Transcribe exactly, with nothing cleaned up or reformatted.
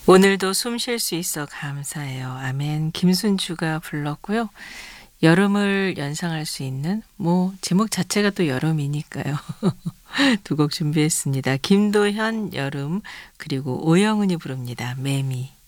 오늘도 숨 쉴 수 있어 감사해요. 아멘. 김순주가 불렀고요. 여름을 연상할 수 있는 뭐 제목 자체가 또 여름이니까요. 두 곡 준비했습니다. 김도현 여름 그리고 오영은이 부릅니다. 매미.